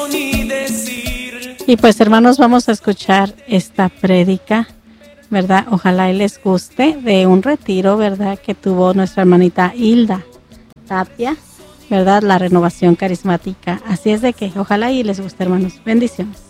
Y pues hermanos, vamos a escuchar esta prédica, ¿verdad? Ojalá y les guste, de un retiro, ¿verdad? Que tuvo nuestra hermanita Hilda Tapia, ¿verdad? La renovación carismática. Así es de que ojalá y les guste, hermanos. Bendiciones.